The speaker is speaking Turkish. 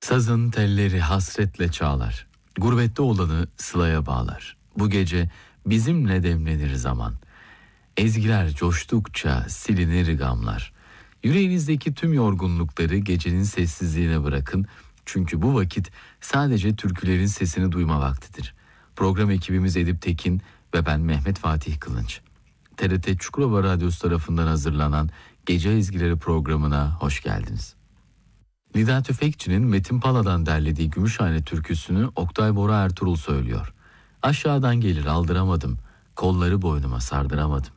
Sazın telleri hasretle çağlar, gurbette olanı sılaya bağlar. Bu gece bizimle demlenir zaman, ezgiler coştukça silinir gamlar. Yüreğinizdeki tüm yorgunlukları gecenin sessizliğine bırakın. Çünkü bu vakit sadece türkülerin sesini duyma vaktidir. Program ekibimiz Edip Tekin ve ben Mehmet Fatih Kılınç. TRT Çukurova Radyosu tarafından hazırlanan Gece Ezgileri programına hoş geldiniz. Nida Tüfekçi'nin Metin Pala'dan derlediği Gümüşhane türküsünü Oktay Bora Ertuğrul söylüyor. Aşağıdan gelir aldıramadım, kolları boynuma sardıramadım.